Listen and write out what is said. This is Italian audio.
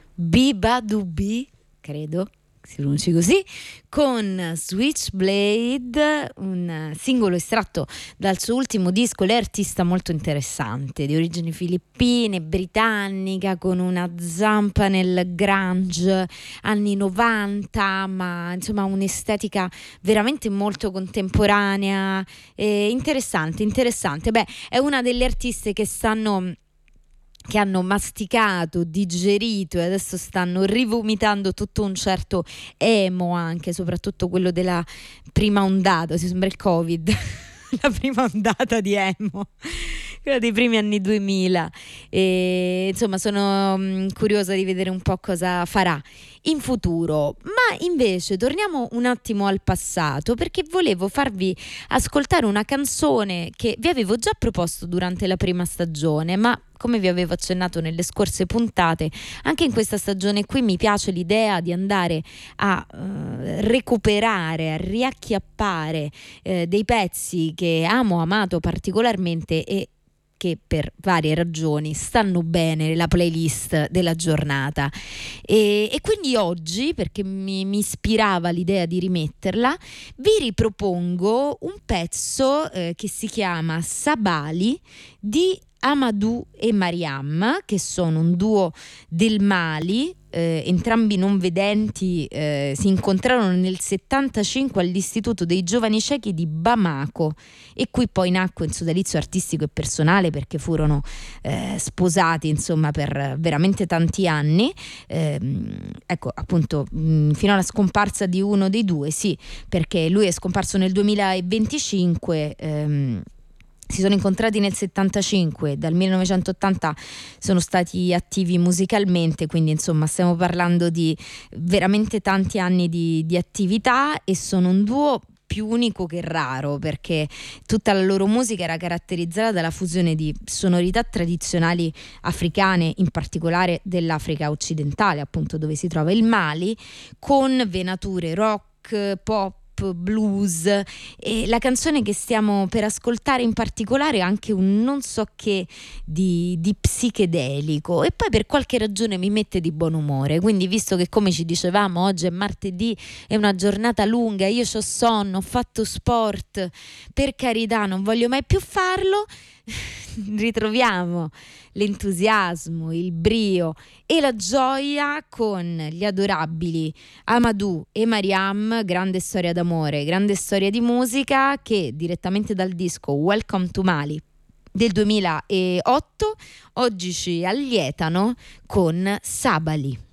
Bibadubi, credo si pronunci così, con Switchblade, un singolo estratto dal suo ultimo disco. Lei è artista molto interessante, di origini filippine, britannica, con una zampa nel grunge anni 90, ma insomma un'estetica veramente molto contemporanea, interessante. Beh, è una delle artiste che hanno masticato, digerito e adesso stanno rivomitando tutto un certo emo, anche soprattutto quello della prima ondata, si sembra il Covid, la prima ondata di emo, quella dei primi anni 2000. E insomma sono curiosa di vedere un po' cosa farà in futuro. Ma invece torniamo un attimo al passato, perché volevo farvi ascoltare una canzone che vi avevo già proposto durante la prima stagione, ma come vi avevo accennato nelle scorse puntate, anche in questa stagione qui mi piace l'idea di andare a recuperare, a riacchiappare dei pezzi che amo, amato particolarmente e che per varie ragioni stanno bene nella playlist della giornata. E quindi oggi, perché mi ispirava l'idea di rimetterla, vi ripropongo un pezzo che si chiama Sabali di Amadou e Mariam, che sono un duo del Mali, entrambi non vedenti, si incontrarono nel 75 all'Istituto dei Giovani Ciechi di Bamako, e qui poi nacque un sodalizio artistico e personale, perché furono sposati insomma per veramente tanti anni, ecco appunto fino alla scomparsa di uno dei due, sì, perché lui è scomparso nel 2025. Si sono incontrati nel 75, dal 1980 sono stati attivi musicalmente, quindi insomma stiamo parlando di veramente tanti anni di attività, e sono un duo più unico che raro, perché tutta la loro musica era caratterizzata dalla fusione di sonorità tradizionali africane, in particolare dell'Africa occidentale, appunto dove si trova il Mali, con venature rock, pop, blues. E la canzone che stiamo per ascoltare in particolare ha anche un non so che di psichedelico, e poi per qualche ragione mi mette di buon umore. Quindi, visto che, come ci dicevamo, oggi è martedì, è una giornata lunga, io c'ho sonno, ho fatto sport, per carità non voglio mai più farlo, ritroviamo l'entusiasmo, il brio e la gioia con gli adorabili Amadou e Mariam. Grande storia d'amore, grande storia di musica, che direttamente dal disco Welcome to Mali del 2008 oggi ci allietano con Sabali.